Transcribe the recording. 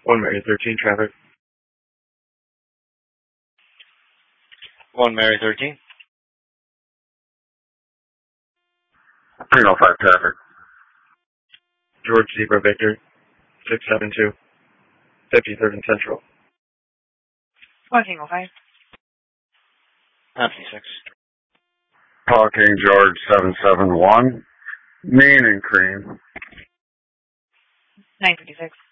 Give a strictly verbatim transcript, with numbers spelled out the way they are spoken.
one Mary thirteen traffic. one Mary thirteen. three oh five traffic. George Zebra Victor, six seven two, fifty-third and Central. fourteen oh five. nine fifty-six. Talking George seven seven one, Mean and Cream. nine fifty-six.